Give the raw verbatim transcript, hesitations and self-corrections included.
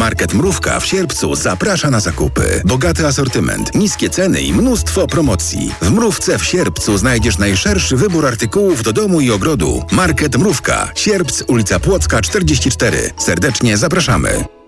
Market Mrówka w Sierpcu zaprasza na zakupy. Bogaty asortyment, niskie ceny i mnóstwo promocji. W Mrówce w Sierpcu znajdziesz najszerszy wybór artykułów do domu i ogrodu. Market Mrówka. Sierpc, ulica Płocka czterdzieści cztery. Serdecznie zapraszamy.